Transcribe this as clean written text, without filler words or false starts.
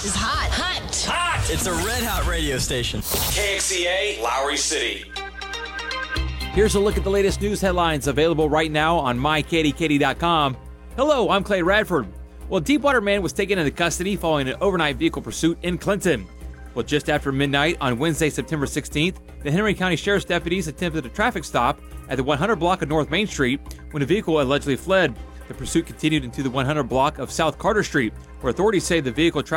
is hot. Hot! It's a red hot radio station. KXCA, Lowry City. Here's a look at the latest news headlines available right now on mykatykatty.com. Hello, I'm Clay Radford. Well, Deepwater man was taken into custody following an overnight vehicle pursuit in Clinton. Well, just after midnight on Wednesday, September 16th, the Henry County Sheriff's deputies attempted a traffic stop at the 100 block of North Main Street when a vehicle allegedly fled. The pursuit continued into the 100 block of South Carter Street, where authorities say the vehicle